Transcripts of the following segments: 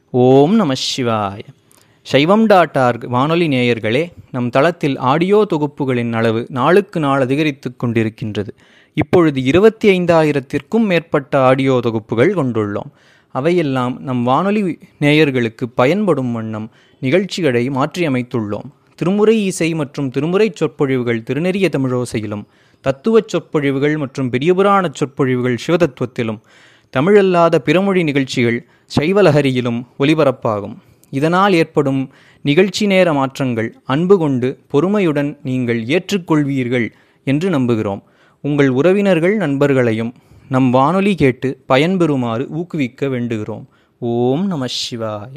ஓம் நம சிவாய. சைவம்.org வானொலி நேயர்களே, நம் தளத்தில் ஆடியோ தொகுப்புகளின் அளவு நாளுக்கு நாள் அதிகரித்து கொண்டிருக்கின்றது. இப்பொழுது 25,000த்திற்கும் மேற்பட்ட ஆடியோ தொகுப்புகள் கொண்டுள்ளோம். அவையெல்லாம் நம் வானொலி நேயர்களுக்கு பயன்படும் வண்ணம் நிகழ்ச்சிகளை மாற்றியமைத்துள்ளோம். திருமுறை இசை மற்றும் திருமுறை சொற்பொழிவுகள் திருநெறிய தமிழோசையிலும், தத்துவச் சொற்பொழிவுகள் மற்றும் பெரியபுராணச் சொற்பொழிவுகள் சிவதத்துவத்திலும், தமிழல்லாத பிறமொழி நிகழ்ச்சிகள் சைவலஹரியிலும் ஒலிபரப்பாகும். இதனால் ஏற்படும் நிகழ்ச்சி நேர மாற்றங்கள் அன்பு கொண்டு பொறுமையுடன் நீங்கள் ஏற்றுக்கொள்வீர்கள் என்று நம்புகிறோம். உங்கள் உறவினர்கள் நண்பர்களையும் நம் வானொலி கேட்டு பயன்பெறுமாறு ஊக்குவிக்க வேண்டுகிறோம். ஓம் நம சிவாய.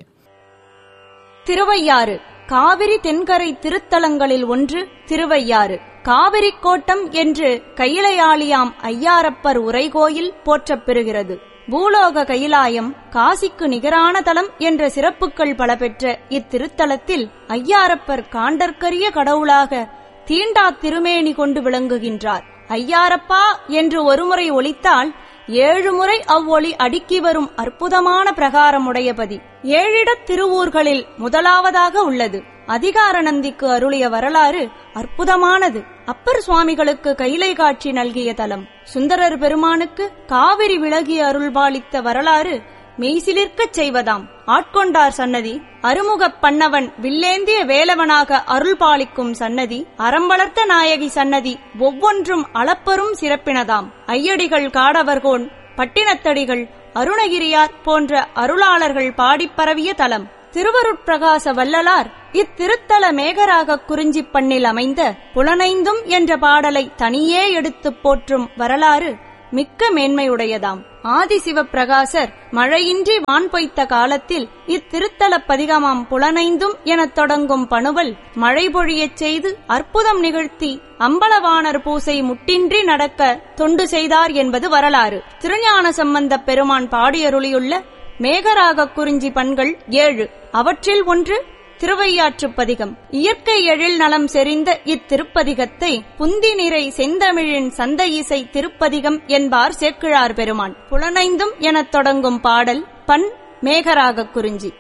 திருவையாறு காவிரி தென்கரை திருத்தலங்களில் ஒன்று திருவையாறு. காவிரி கோட்டம் என்று கையிலையாளியாம் ஐயாரப்பர் உரைகோயில் போற்றப் பெறுகிறது. பூலோக கைலாயம், காசிக்கு நிகரான தலம் என்ற சிறப்புகள் பல பெற்ற இத்திருத்தலத்தில் ஐயாரப்பர் காண்டற்கரிய கடவுளாக தீண்டா திருமேனி கொண்டு விளங்குகின்றார். ஐயாரப்பா என்று ஒருமுறை ஒலித்தால் 7 முறை அவ்வொலி அடுக்கி வரும் அற்புதமான பிரகாரமுடையபதி 7 திருவூர்களில் முதலாவதாக உள்ளது. அதிகார நந்திக்கு அருளிய வரலாறு அற்புதமானது. அப்பர் சுவாமிகளுக்கு கைலை காட்சி நல்கிய தலம். சுந்தரர் பெருமானுக்கு காவிரி விலகிய அருள்பாலித்த வரலாறு மெய்சிலிர்க்கச் செய்வதாம். ஆட்கொண்டார் சன்னதி, அருமுகப் பண்ணவன் வில்லேந்திய வேலவனாக அருள்பாலிக்கும் சன்னதி, அறம்பளர்த்த நாயகி சன்னதி ஒவ்வொன்றும் அளப்பெரும் சிறப்பினதாம். ஐயடிகள், காடவர்கோன், பட்டினத்தடிகள், அருணகிரியார் போன்ற அருளாளர்கள் பாடிப் பரவிய தலம். திருவருட்பிரகாச வள்ளலார் இத்திருத்தல மேகராக குறிஞ்சி பண்ணில் அமைந்த புலனைந்தும் என்ற பாடலை தனியே எடுத்துப் போற்றும் வரலாறு மிக்க மேன்மையுடையதாம். ஆதிசிவப்பிரகாசர் மழையின்றி வான் பொய்த்த காலத்தில் இத்திருத்தல பதிகமாம் புலனைந்தும் எனத் தொடங்கும் பணுவல் மழை பொழியச் செய்து அற்புதம் நிகழ்த்தி அம்பலவாணர் பூசை முட்டின்றி நடக்க தொண்டு செய்தார் என்பது வரலாறு. திருஞான சம்பந்தப் பெருமான் பாடியருளியுள்ள மேகராக குறிஞ்சி பண்கள் 7. அவற்றில் ஒன்று திருவையாற்றுப் பதிகம். இயற்கை எழில் நலம் செறிந்த இத்திருப்பதிகத்தை புந்தி நிறை செந்தமிழின் சந்த இசை திருப்பதிகம் என்பார் சேக்கிழார் பெருமான். புலனைந்தும் எனத் தொடங்கும் பாடல் பண் மேகராக குறிஞ்சி.